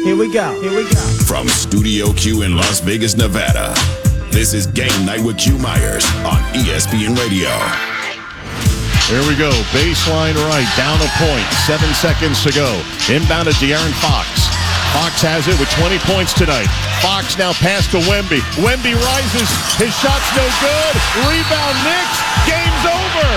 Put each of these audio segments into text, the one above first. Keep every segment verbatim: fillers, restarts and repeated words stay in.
Here we go. Here we go. From Studio Q in Las Vegas, Nevada, this is Game Night with Q Myers on E S P N Radio. Here we go. Baseline right, down a point. Seven seconds to go. Inbound to De'Aaron Fox. Fox has it with twenty points tonight. Fox now pass to Wemby. Wemby rises. His shot's no good. Rebound Knicks. Game's over.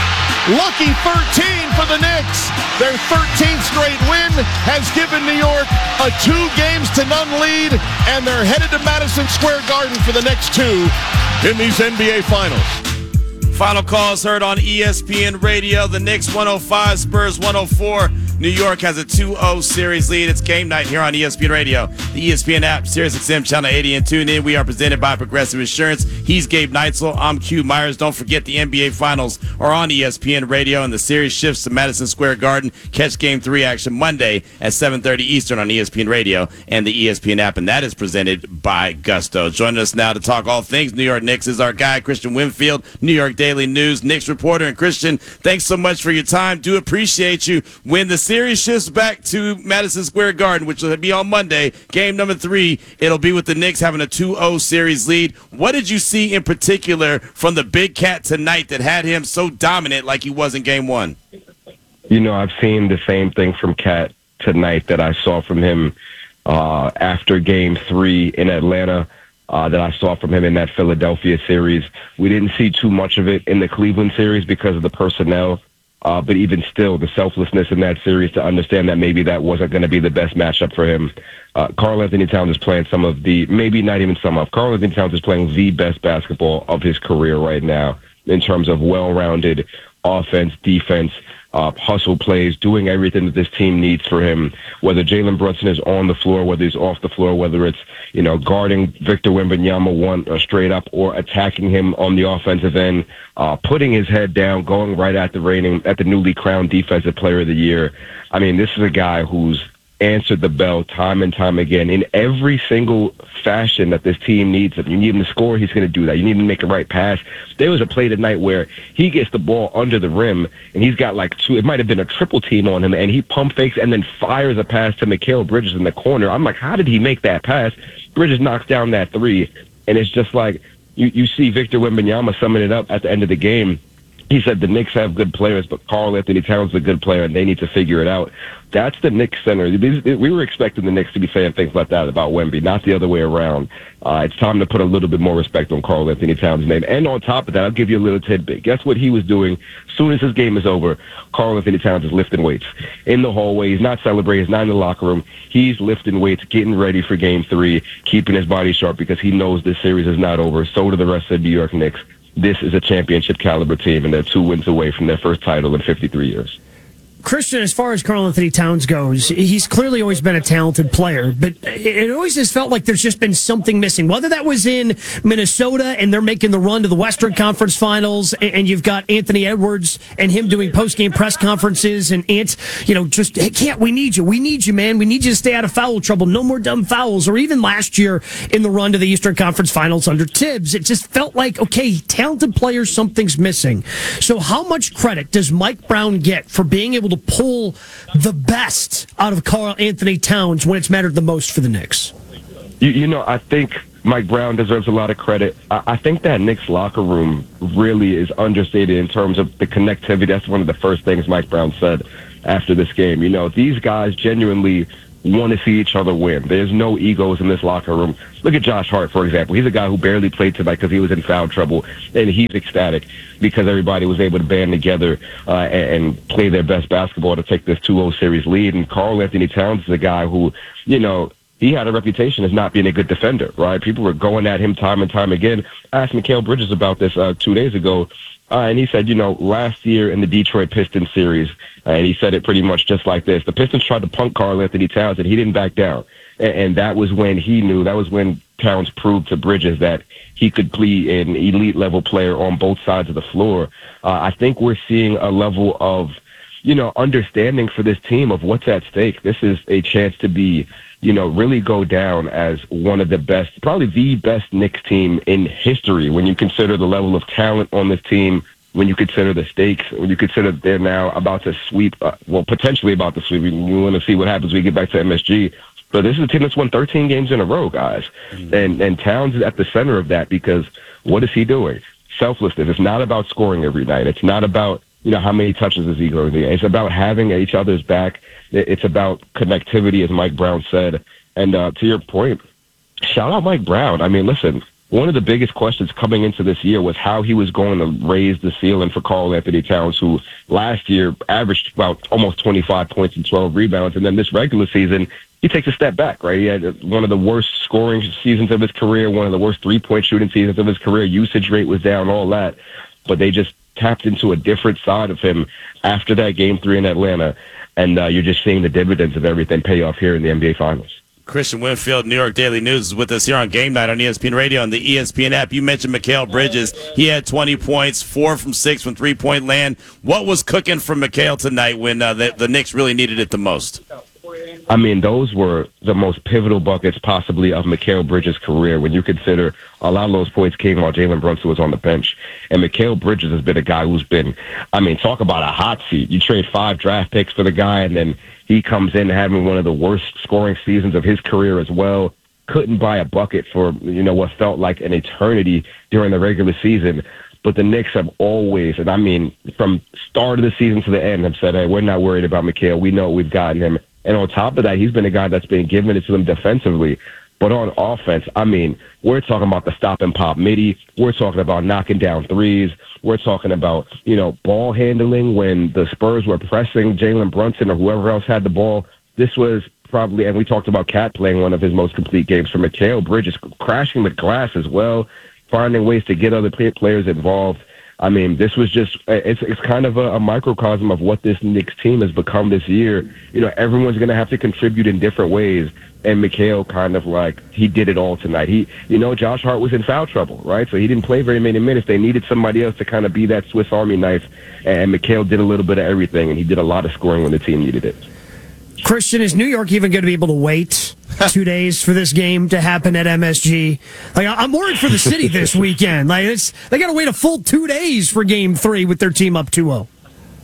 Lucky thirteen for the Knicks. Their thirteenth straight win has given New York a two games to none lead, and they're headed to Madison Square Garden for the next two in these N B A Finals. Final calls heard on E S P N Radio. The Knicks one oh five, Spurs one oh four. New York has a two oh series lead. It's game night here on E S P N Radio, the E S P N app, SiriusXM Channel eighty, and tune in. We are presented by Progressive Insurance. He's Gabe Neitzel. I'm Q Myers. Don't forget the N B A Finals are on E S P N Radio, and the series shifts to Madison Square Garden. Catch Game three action Monday at seven thirty Eastern on E S P N Radio and the E S P N app, and that is presented by Gusto. Joining us now to talk all things New York Knicks is our guy, Christian Winfield, New York Daily News Knicks reporter. And Christian, thanks so much for your time. Do appreciate you. When the series shifts back to Madison Square Garden, which will be on Monday, game number three, it'll be with the Knicks having a two oh series lead. What did you see in particular from the big cat tonight that had him so dominant like he was in game one? You know, I've seen the same thing from Cat tonight that I saw from him uh, after game three in Atlanta, uh, that I saw from him in that Philadelphia series. We didn't see too much of it in the Cleveland series because of the personnel. Uh, but even still, the selflessness in that series to understand that maybe that wasn't going to be the best matchup for him. Uh, Karl Anthony Towns is playing some of the, maybe not even some of, Karl Anthony Towns is playing the best basketball of his career right now in terms of well-rounded offense, defense, uh, hustle plays, doing everything that this team needs for him, whether Jalen Brunson is on the floor, whether he's off the floor, whether it's, you know, guarding Victor Wembanyama one or straight up or attacking him on the offensive end, uh, putting his head down, going right at the reigning, at the newly crowned Defensive Player of the Year. I mean, this is a guy who's answered the bell time and time again in every single fashion that this team needs him. You need him to score, he's going to do that. You need him to make a right pass. There was a play tonight where he gets the ball under the rim, and he's got like two, it might have been a triple team on him, and he pump fakes and then fires a pass to Mikal Bridges in the corner. I'm like, how did he make that pass? Bridges knocks down that three, and it's just like, you, you see Victor Wembanyama summing it up at the end of the game. He said the Knicks have good players, but Karl Anthony Towns is a good player, and they need to figure it out. That's the Knicks center. We were expecting the Knicks to be saying things like that about Wemby, not the other way around. Uh, it's time to put a little bit more respect on Karl Anthony Towns' name. And on top of that, I'll give you a little tidbit. Guess what he was doing? As soon as his game is over, Karl Anthony Towns is lifting weights in the hallway. He's not celebrating. He's not in the locker room. He's lifting weights, getting ready for game three, keeping his body sharp because he knows this series is not over. So do the rest of the New York Knicks. This is a championship caliber team, and they're two wins away from their first title in fifty-three years. Christian, as far as Karl Anthony Towns goes, he's clearly always been a talented player, but it always has felt like there's just been something missing. Whether that was in Minnesota and they're making the run to the Western Conference Finals, and you've got Anthony Edwards and him doing post-game press conferences, and Ant, you know, just, hey, Cat, we need you. We need you, man. We need you to stay out of foul trouble. No more dumb fouls. Or even last year in the run to the Eastern Conference Finals under Tibbs, it just felt like, okay, talented players, something's missing. So how much credit does Mike Brown get for being able to pull the best out of Karl Anthony Towns when it's mattered the most for the Knicks? You, you know, I think Mike Brown deserves a lot of credit. I, I think that Knicks locker room really is understated in terms of the connectivity. That's one of the first things Mike Brown said after this game. You know, these guys genuinely want to see each other win. There's no egos in this locker room. Look at Josh Hart, for example. He's a guy who barely played tonight because he was in foul trouble, and he's ecstatic because everybody was able to band together uh, and, and play their best basketball to take this two oh series lead. And Karl Anthony Towns is a guy who, you know, he had a reputation as not being a good defender, right? People were going at him time and time again. I asked Mikal Bridges about this uh, two days ago, uh, and he said, you know, last year in the Detroit Pistons series, uh, and he said it pretty much just like this, the Pistons tried to punk Karl Anthony Towns, and he didn't back down. And, and that was when he knew, that was when Towns proved to Bridges that he could be an elite-level player on both sides of the floor. Uh, I think we're seeing a level of, you know, understanding for this team of what's at stake. This is a chance to be, you know, really go down as one of the best, probably the best Knicks team in history when you consider the level of talent on this team, when you consider the stakes, when you consider they're now about to sweep, uh, well, potentially about to sweep. We want to see what happens when we get back to M S G. So this is a team that's won thirteen games in a row, guys. Mm-hmm. And and Towns is at the center of that because what is he doing? Selflessness. It's not about scoring every night. It's not about, you know, how many touches is he going to get. It's about having each other's back. It's about connectivity, as Mike Brown said. And uh, to your point, shout out Mike Brown. I mean, listen, one of the biggest questions coming into this year was how he was going to raise the ceiling for Karl-Anthony Towns, who last year averaged about almost twenty-five points and twelve rebounds. And then this regular season, he takes a step back, right? He had one of the worst scoring seasons of his career, one of the worst three-point shooting seasons of his career. Usage rate was down, all that. But they just tapped into a different side of him after that game three in Atlanta. And uh, you're just seeing the dividends of everything pay off here in the N B A Finals. Christian Winfield, New York Daily News, is with us here on Game Night on E S P N Radio and the E S P N app. You mentioned Mikal Bridges. He had twenty points, four from six from three-point land. What was cooking for Mikal tonight when uh, the, the Knicks really needed it the most? I mean, those were the most pivotal buckets possibly of Mikal Bridges' career when you consider a lot of those points came while Jalen Brunson was on the bench. And Mikal Bridges has been a guy who's been, I mean, talk about a hot seat. You trade five draft picks for the guy, and then he comes in having one of the worst scoring seasons of his career as well. Couldn't buy a bucket for, you know, what felt like an eternity during the regular season. But the Knicks have always, and I mean, from start of the season to the end, have said, hey, we're not worried about Mikal. We know we've gotten him. And on top of that, he's been a guy that's been giving it to them defensively. But on offense, I mean, we're talking about the stop and pop midi. We're talking about knocking down threes. We're talking about, you know, ball handling when the Spurs were pressing Jalen Brunson or whoever else had the ball. This was probably, and we talked about Cat playing one of his most complete games for Mikal Bridges, crashing the glass as well, finding ways to get other players involved. I mean, this was just, it's it's kind of a, a microcosm of what this Knicks team has become this year. You know, everyone's going to have to contribute in different ways. And Mikal kind of like, he did it all tonight. He, you know, Josh Hart was in foul trouble, right? So he didn't play very many minutes. They needed somebody else to kind of be that Swiss Army knife. And Mikal did a little bit of everything, and he did a lot of scoring when the team needed it. Christian, is New York even going to be able to wait two days for this game to happen at M S G? Like, I'm worried for the city this weekend. Like, it's they got to wait a full two days for Game Three with their team up two oh.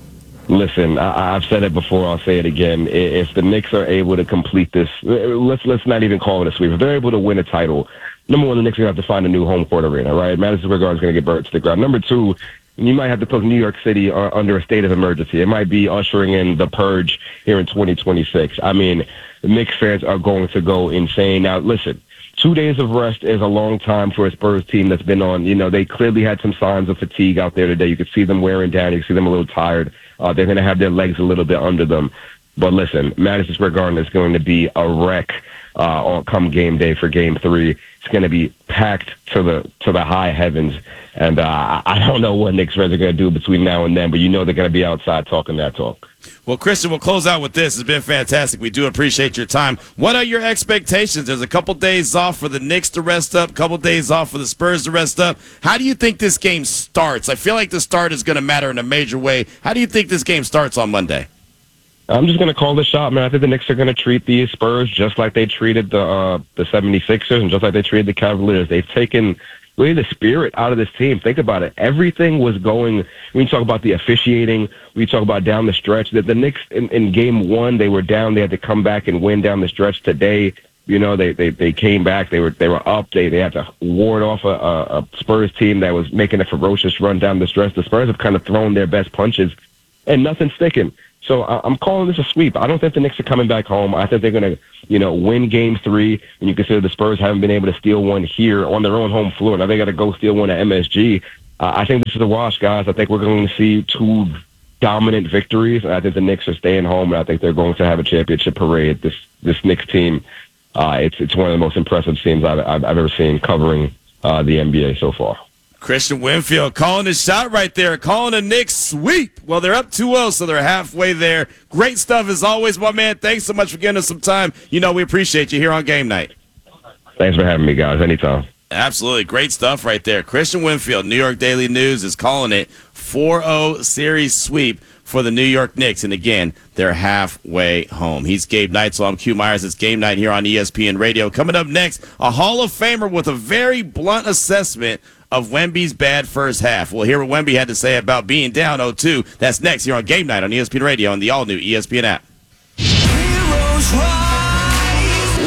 Listen, I, I've said it before. I'll say it again. If the Knicks are able to complete this, let's let's not even call it a sweep. If they're able to win a title, number one, the Knicks are going to have to find a new home court arena, right? Madison Square Garden is going to get burnt to the ground. Number two, you might have to put New York City under a state of emergency. It might be ushering in the purge here in twenty twenty-six. I mean, the Knicks fans are going to go insane. Now, listen, two days of rest is a long time for a Spurs team that's been on. You know, they clearly had some signs of fatigue out there today. You could see them wearing down. You could see them a little tired. Uh, they're going to have their legs a little bit under them. But listen, Madison Square Garden is going to be a wreck uh, on come game day for Game Three. It's going to be packed to the to the high heavens, and uh, I don't know what Knicks fans are going to do between now and then. But you know they're going to be outside talking that talk. Well, Christian, we'll close out with this. It's been fantastic. We do appreciate your time. What are your expectations? There's a couple days off for the Knicks to rest up, a couple days off for the Spurs to rest up. How do you think this game starts? I feel like the start is going to matter in a major way. How do you think this game starts on Monday? I'm just going to call the shot, man. I think the Knicks are going to treat the Spurs just like they treated the uh, the seventy-sixers and just like they treated the Cavaliers. They've taken really the spirit out of this team. Think about it. Everything was going, when you talk about the officiating, we talk about down the stretch, that the Knicks in, in game one, they were down. They had to come back and win down the stretch today. You know, they, they, they came back. They were they were up. They they had to ward off a, a, a Spurs team that was making a ferocious run down the stretch. The Spurs have kind of thrown their best punches, and nothing's sticking. So I'm calling this a sweep. I don't think the Knicks are coming back home. I think they're going to, you know, win Game Three. When you consider the Spurs haven't been able to steal one here on their own home floor, now they got to go steal one at M S G. Uh, I think this is a wash, guys. I think we're going to see two dominant victories. And I think the Knicks are staying home, and I think they're going to have a championship parade. This this Knicks team, uh, it's it's one of the most impressive teams I've I've, I've ever seen covering uh, the N B A so far. Christian Winfield calling his shot right there, calling a Knicks sweep. Well, they're up two oh, so they're halfway there. Great stuff as always, my man. Thanks so much for giving us some time. You know we appreciate you here on Game Night. Thanks for having me, guys. Anytime. Absolutely. Great stuff right there. Christian Winfield, New York Daily News, is calling it four oh series sweep for the New York Knicks. And again, they're halfway home. He's Gabe Knight, so I'm Q Myers. It's Game Night here on E S P N Radio. Coming up next, a Hall of Famer with a very blunt assessment of Wemby's bad first half. We'll hear what Wemby had to say about being down oh two. That's next here on Game Night on E S P N Radio and the all-new E S P N app. Heroes rise.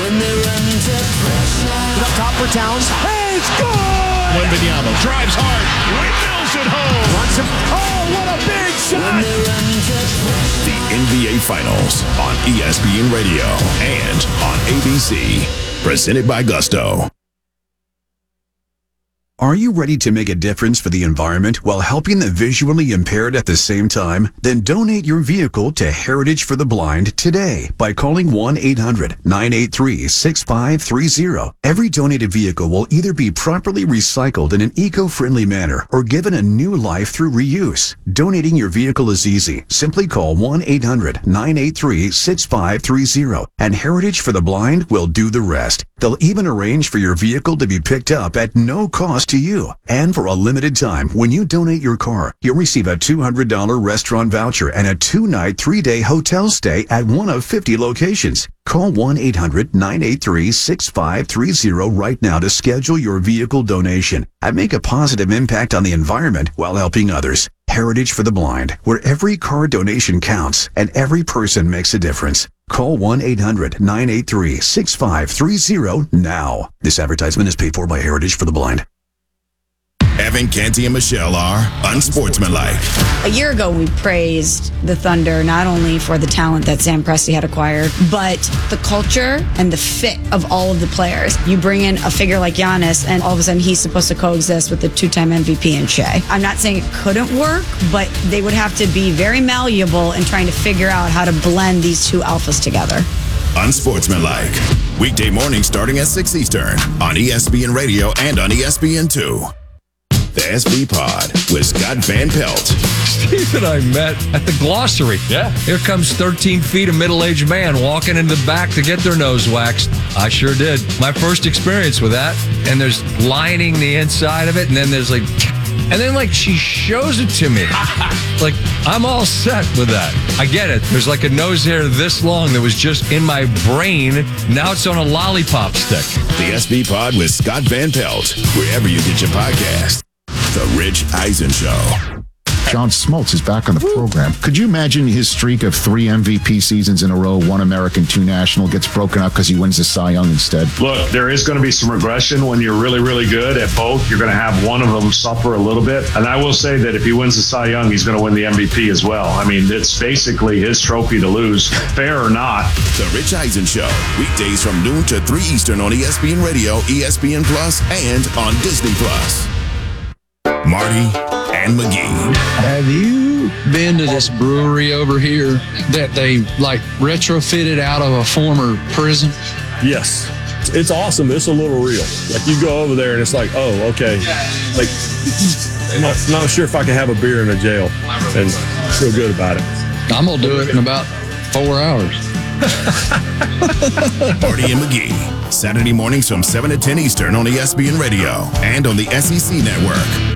for Towns. Hey, score! Wembanyama drives hard, windmills it home. Wants him. Oh, what a big shot! The N B A Finals on E S P N Radio and on A B C. Presented by Gusto. Are you ready to make a difference for the environment while helping the visually impaired at the same time? Then donate your vehicle to Heritage for the Blind today by calling one eight hundred nine eight three six five three zero. Every donated vehicle will either be properly recycled in an eco-friendly manner or given a new life through reuse. Donating your vehicle is easy. Simply call one eight hundred nine eight three six five three zero and Heritage for the Blind will do the rest. They'll even arrange for your vehicle to be picked up at no cost to you. And for a limited time, when you donate your car, you'll receive a two hundred dollars restaurant voucher and a two-night, three-day hotel stay at one of fifty locations. Call one eight hundred nine eight three six five three zero right now to schedule your vehicle donation and make a positive impact on the environment while helping others. Heritage for the Blind, where every car donation counts and every person makes a difference. Call one eight hundred nine eight three six five three zero now. This advertisement is paid for by Heritage for the Blind. Evan, Canty, and Michelle are unsportsmanlike. A year ago, we praised the Thunder not only for the talent that Sam Presti had acquired, but the culture and the fit of all of the players. You bring in a figure like Giannis, and all of a sudden he's supposed to coexist with the two-time M V P in Shea. I'm not saying it couldn't work, but they would have to be very malleable in trying to figure out how to blend these two alphas together. Unsportsmanlike. Weekday morning starting at six Eastern on E S P N Radio and on E S P N two. The S B Pod with Scott Van Pelt. Steve and I met at the Glossary. Yeah. Here comes thirteen feet of middle-aged man walking into the back to get their nose waxed. I sure did. My first experience with that. And there's lining the inside of it, and then there's like... And then, like, she shows it to me. Like, I'm all set with that. I get it. There's like a nose hair this long that was just in my brain. Now it's on a lollipop stick. The S B Pod with Scott Van Pelt, wherever you get your podcast. The Rich Eisen Show. John Smoltz is back on the program. Could you imagine his streak of three M V P seasons in a row, one American, two national, gets broken up because he wins the Cy Young instead? Look, there is going to be some regression when you're really, really good at both. You're going to have one of them suffer a little bit. And I will say that if he wins the Cy Young, he's going to win the M V P as well. I mean, it's basically his trophy to lose, fair or not. The Rich Eisen Show, weekdays from noon to three Eastern on E S P N Radio, E S P N Plus, and on Disney Plus. Marty and McGee. Have you been to this brewery over here that they like retrofitted out of a former prison? Yes. It's awesome. It's a little real. Like you go over there and it's like, oh, okay. Like, I'm not, not sure if I can have a beer in a jail and feel good about it. I'm going to do it in about four hours. Marty and McGee, Saturday mornings from seven to ten Eastern on E S P N Radio and on the S E C Network.